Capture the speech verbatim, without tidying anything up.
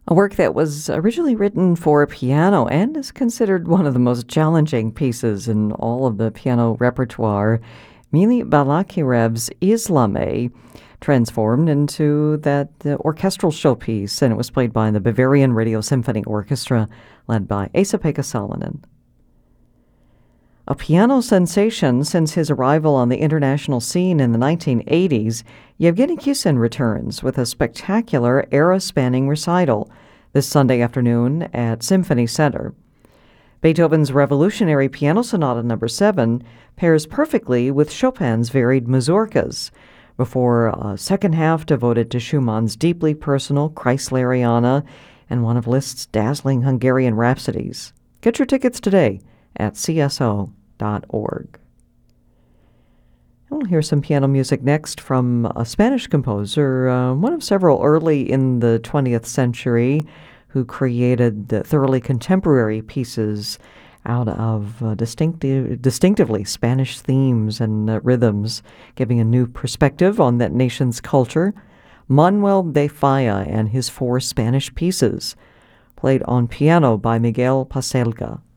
A work that was originally written for piano and is considered one of the most challenging pieces in all of the piano repertoire, Mili Balakirev's Islame transformed into that uh, orchestral showpiece, and it was played by the Bavarian Radio Symphony Orchestra, led by Esa-Pekka Salonen. A piano sensation since his arrival on the international scene in the nineteen eighties, Yevgeny Kissin returns with a spectacular era-spanning recital this Sunday afternoon at Symphony Center. Beethoven's Revolutionary Piano Sonata Number seven pairs perfectly with Chopin's varied mazurkas, before a second half devoted to Schumann's deeply personal Kreisleriana and one of Liszt's dazzling Hungarian rhapsodies. Get your tickets today at c s o dot org. We'll hear some piano music next from a Spanish composer, uh, one of several early in the twentieth century, who created the thoroughly contemporary pieces out of uh, distinctive, distinctively Spanish themes and uh, rhythms, giving a new perspective on that nation's culture. Manuel de Falla and his four Spanish pieces, played on piano by Miguel Paselga.